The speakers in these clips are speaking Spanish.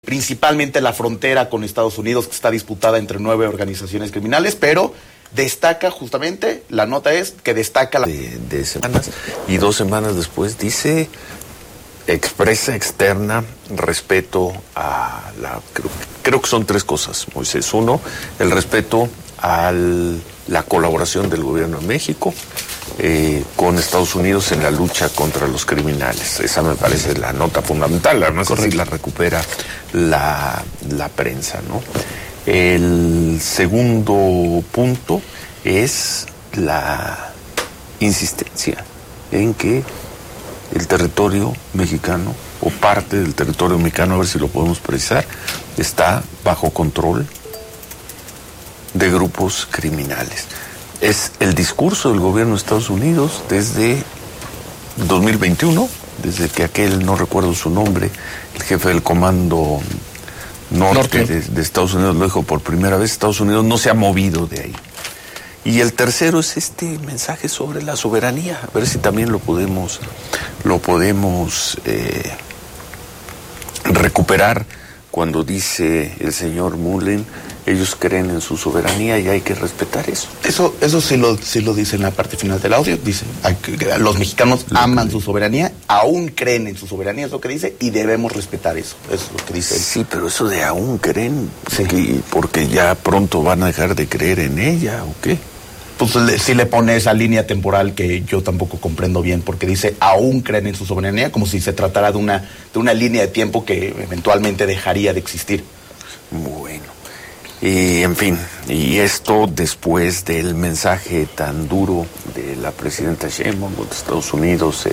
principalmente la frontera con Estados Unidos, que está disputada entre 9 organizaciones criminales, pero destaca justamente, la nota es que destaca de semanas, y 2 semanas después dice, expresa externa respeto a creo que son 3 cosas, Moisés. 1, el respeto a la colaboración del gobierno de México con Estados Unidos en la lucha contra los criminales. Esa me parece la nota fundamental, además así la recupera la prensa, ¿no? El segundo punto es la insistencia en que el territorio mexicano, o parte del territorio mexicano, a ver si lo podemos precisar, está bajo control de grupos criminales. Es el discurso del gobierno de Estados Unidos desde 2021, desde que aquel, no recuerdo su nombre, el jefe del Comando Norte. De Estados Unidos lo dijo por primera vez. Estados Unidos no se ha movido de ahí. Y el tercero es este mensaje sobre la soberanía, a ver si también lo podemos recuperar cuando dice el señor Mullen, ellos creen en su soberanía y hay que respetar eso. Eso sí lo dice en la parte final del audio, dice, los mexicanos aman su soberanía, aún creen en su soberanía, es lo que dice, y debemos respetar eso, es lo que dice. Sí, pero eso de aún creen, porque ya pronto van a dejar de creer en ella, ¿o qué? Pues sí le pone esa línea temporal que yo tampoco comprendo bien, porque dice, aún creen en su soberanía, como si se tratara de una línea de tiempo que eventualmente dejaría de existir. Bueno, y en fin, y esto después del mensaje tan duro de la presidenta Sheinbaum de Estados Unidos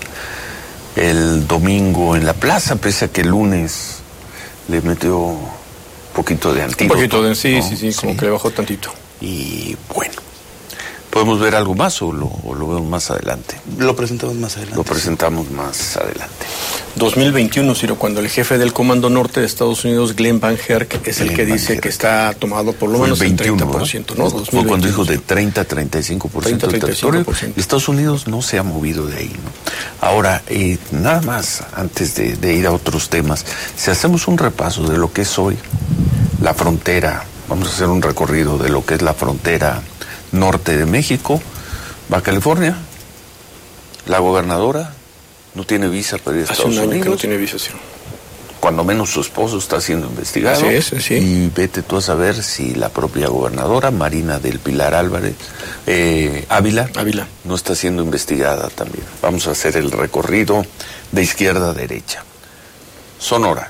el domingo en la plaza, pese a que el lunes le metió un poquito de antídoto. Un poquito de, sí, ¿no? sí, como que le bajó tantito. Y bueno, ¿podemos ver algo más o lo vemos más adelante? Lo presentamos más adelante. Lo presentamos más adelante. 2021, Ciro, cuando el jefe del Comando Norte de Estados Unidos, Glenn Van Herk, es el que dice que está tomado por lo menos el 30%, ¿no? Fue cuando dijo de 30-35% del territorio. Estados Unidos no se ha movido de ahí, ¿no? Ahora, nada más, antes de ir a otros temas, si hacemos un repaso de lo que es hoy la frontera, vamos a hacer un recorrido de lo que es la frontera norte de México, Baja California, la gobernadora no tiene visa para ir a Estados Unidos. Hace un año que no tiene visa, sí. Cuando menos su esposo está siendo investigado. Así es, sí. Y vete tú a saber si la propia gobernadora, Marina del Pilar Álvarez, Ávila, no está siendo investigada también. Vamos a hacer el recorrido de izquierda a derecha. Sonora.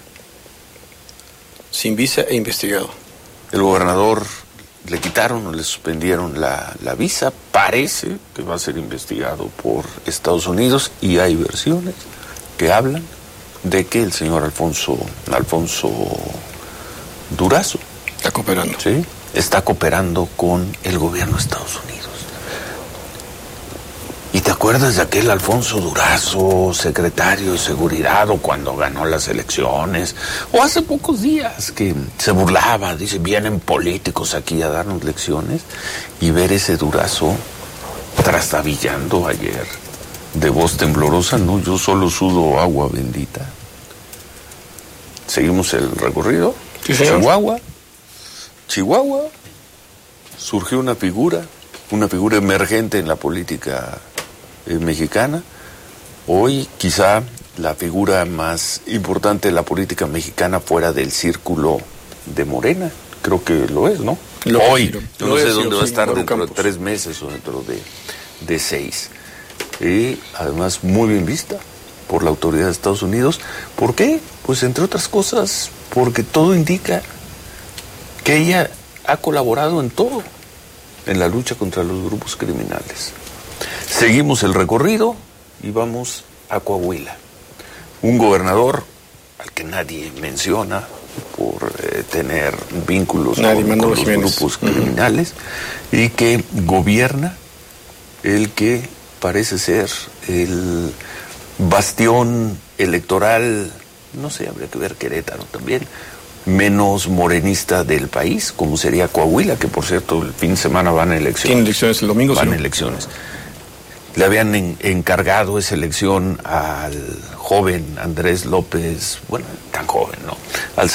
Sin visa e investigado. El gobernador le quitaron o le suspendieron la visa, parece que va a ser investigado por Estados Unidos y hay versiones que hablan de que el señor Alfonso Durazo está cooperando. Sí, está cooperando con el gobierno de Estados Unidos. ¿Y te acuerdas de aquel Alfonso Durazo, secretario de Seguridad, o cuando ganó las elecciones? O hace pocos días que se burlaba, dice, vienen políticos aquí a darnos lecciones, y ver ese Durazo trastabillando ayer, de voz temblorosa, no, yo solo sudo agua bendita. Seguimos el recorrido. Sí, señor. Chihuahua, surgió una figura emergente en la política mexicana, hoy quizá la figura más importante de la política mexicana fuera del círculo de Morena, creo que lo es, ¿no? Hoy, yo no sé dónde va a estar dentro de 3 meses o dentro de 6. Y además muy bien vista por la autoridad de Estados Unidos. ¿Por qué? Pues entre otras cosas, porque todo indica que ella ha colaborado en todo, en la lucha contra los grupos criminales. Seguimos el recorrido y vamos a Coahuila. Un gobernador al que nadie menciona por tener vínculos con los grupos criminales y que gobierna el que parece ser el bastión electoral, no sé, habría que ver Querétaro también, menos morenista del país, como sería Coahuila, que por cierto el fin de semana van a elecciones. ¿Tienen elecciones el domingo? Van a elecciones. Le habían encargado esa elección al joven Andrés López, bueno, tan joven, ¿no? Al